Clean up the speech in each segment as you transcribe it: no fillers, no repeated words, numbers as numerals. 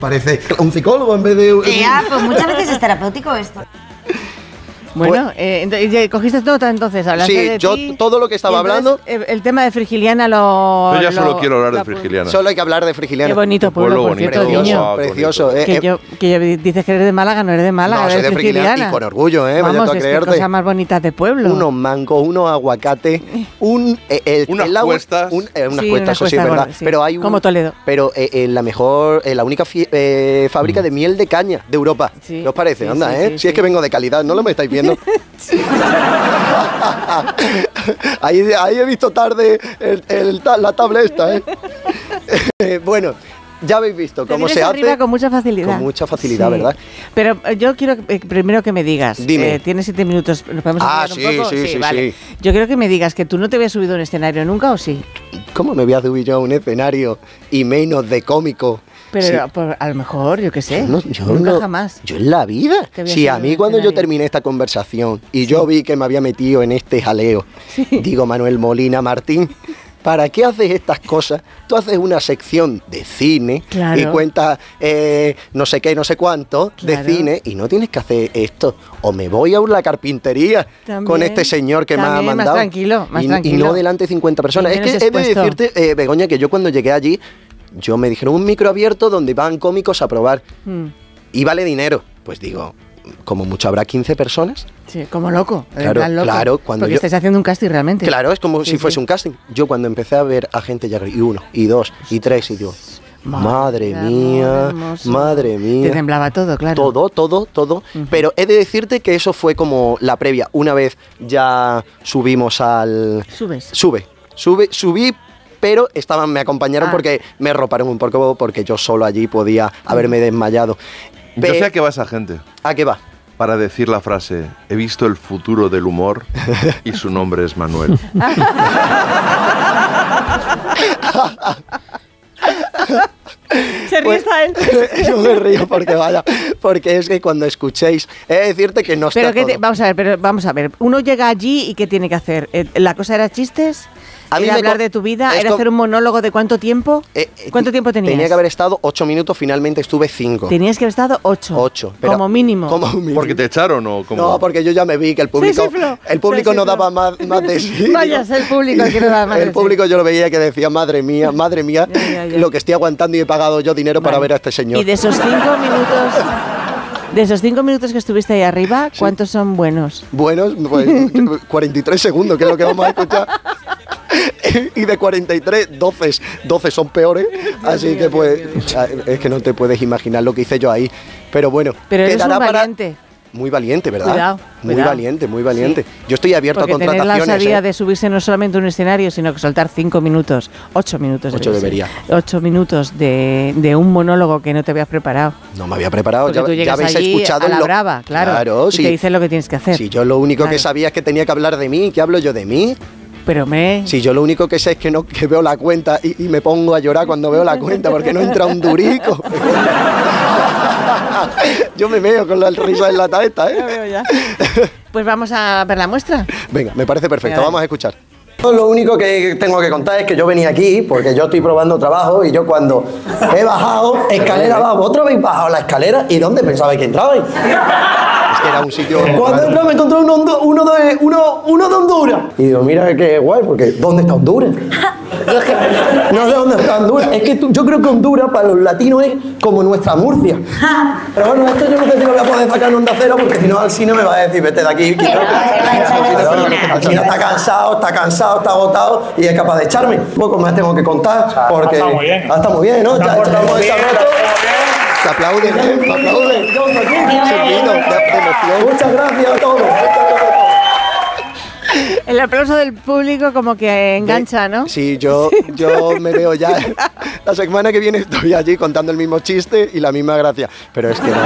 Parece un psicólogo en vez de... Pues muchas veces es terapéutico esto. Bueno, ¿cogiste nota entonces? Sí, de yo ti, todo lo que estaba hablando... El tema de Frigiliana lo... Yo ya solo quiero hablar de Frigiliana. Solo hay que hablar de Frigiliana. Qué bonito pueblo, por cierto, niño. Precioso. Que dices que eres de Málaga, no eres de Málaga, no, eres soy de Frigiliana. Y con orgullo, vaya tú a creerte. Qué cosas más bonitas de pueblo. Unos mangos, unos aguacates, unas cuestas. Unas cuestas, eso sí es verdad. Sí. Pero hay como Toledo. Pero la única fábrica de miel de caña de Europa. Sí, ¿Qué os parece? sí, Anda, sí, si es que vengo de calidad, ¿no lo me estáis viendo? ahí he visto tarde la tabla esta, bueno, ya habéis visto cómo se hace. Con mucha facilidad. Con mucha facilidad, sí. ¿Verdad? Pero yo quiero primero que me digas. Dime. Tienes 7 minutos. ¿Nos podemos sí, un poco? Sí, vale. Yo quiero que me digas que tú no te habías subido a un escenario nunca, ¿o sí? ¿Cómo me voy a subir yo a un escenario y menos de cómico? Pero sí. A lo mejor, yo qué sé. Yo nunca jamás. Yo en la vida. Sí, a mí cuando yo terminé esta conversación y yo vi que me había metido en este jaleo, digo, Manuel Molina Martín, ¿para qué haces estas cosas? Tú haces una sección de cine y cuentas no sé qué, no sé cuánto de cine y no tienes que hacer esto. O me voy a la carpintería con este señor que me ha mandado. Más tranquilo. Y no delante de 50 personas. Es que he de decirte, Begoña, que yo cuando llegué allí, yo me dijeron un micro abierto donde van cómicos a probar. Y vale dinero. Pues digo, como mucho habrá 15 personas. Sí, como loco. Claro. Porque estáis haciendo un casting realmente. Claro, es como si fuese un casting. Yo cuando empecé a ver a gente ya, y 1, y 2, y 3, y digo, madre mía. Te temblaba todo, claro. Todo. Pero he de decirte que eso fue como la previa. Una vez ya subimos al... Subí, pero me acompañaron porque me roparon un poco, porque yo solo allí podía haberme desmayado. Yo sé a qué va esa gente. ¿A qué va? Para decir la frase, he visto el futuro del humor y su nombre es Manuel. Se ríe hasta él. Yo me río porque es que cuando escuchéis, he de decirte que no está todo. Vamos a ver. Uno llega allí y ¿qué tiene que hacer? ¿La cosa era chistes? ¿Era hablar de tu vida? ¿Era hacer un monólogo de cuánto tiempo? ¿Cuánto tiempo tenías? Tenía que haber estado 8 minutos, finalmente estuve 5. Tenías que haber estado 8. 8. Como mínimo. ¿Porque te echaron o cómo? No, porque yo ya me vi que el público no daba más de sí. Vaya, es el público que no daba más de sí. El público yo lo veía que decía, madre mía, ya. Lo que estoy aguantando y he pagado yo dinero para ver a este señor. Y de esos 5 minutos... De esos 5 minutos que estuviste ahí arriba, ¿cuántos son buenos? Buenos, pues 43 segundos, que es lo que vamos a escuchar. Y de 43, 12 son peores. Así que pues, es que no te puedes imaginar lo que hice yo ahí. Pero bueno, pero eres un valiente. Muy valiente, ¿verdad? Cuidado. Muy valiente. Sí. Yo estoy abierto a contrataciones. Porque tener la osadía de subirse no solamente a un escenario, sino que soltar 5 minutos, 8 minutos. 8 debería. 8 minutos de un monólogo que no te habías preparado. No me había preparado. Ya habéis escuchado a la brava, claro. Y te dices lo que tienes que hacer. Si yo lo único que sabía es que tenía que hablar de mí, ¿qué hablo yo de mí? Pero si yo lo único que sé es que veo la cuenta y me pongo a llorar cuando veo la cuenta porque no entra un durico. Yo me meo con la risa enlatada esta, Ya veo ya. Pues vamos a ver la muestra. Venga, me parece perfecto, vamos a escuchar. Lo único que tengo que contar es que yo venía aquí porque yo estoy probando trabajo y yo cuando he bajado escalera abajo, vosotros habéis bajado la escalera y ¿dónde pensabais que entrabais? Es que era un sitio... Cuando entré me encontré uno de Honduras. Y digo, mira qué guay, porque ¿dónde está Honduras? No sé dónde está Honduras. Es que yo creo que Honduras para los latinos es como nuestra Murcia. Pero bueno, esto yo no sé si lo voy a poder sacar en Onda Cero porque si no al cine me va a decir, vete de aquí. Al cine está cansado, está agotado y es capaz de echarme. Un poco más tengo que contar porque... Está muy bien. Está muy bien, ¿no? Ya estamos echando esto. Se aplauden, se aplauden. Seguido, de emoción. Muchas gracias a todos. El aplauso del público como que engancha, ¿no? Sí, yo me veo ya. La semana que viene estoy allí contando el mismo chiste y la misma gracia. Pero es que no.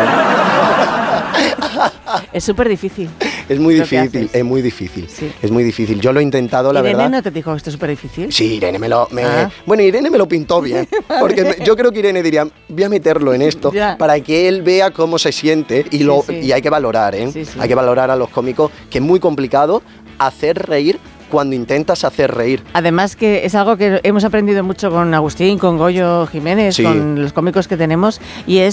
Es súper difícil. Es muy difícil, es muy difícil. Sí. Es muy difícil. Yo lo he intentado, la verdad. ¿Irene no te dijo que esto es súper difícil? Sí, Irene Bueno, Irene me lo pintó bien. Porque yo creo que Irene diría, voy a meterlo en esto para que él vea cómo se siente y hay que valorar, ¿eh? Sí. Hay que valorar a los cómicos, que es muy complicado hacer reír cuando intentas hacer reír. Además que es algo que hemos aprendido mucho con Agustín, con Goyo Jiménez, con los cómicos que tenemos, y es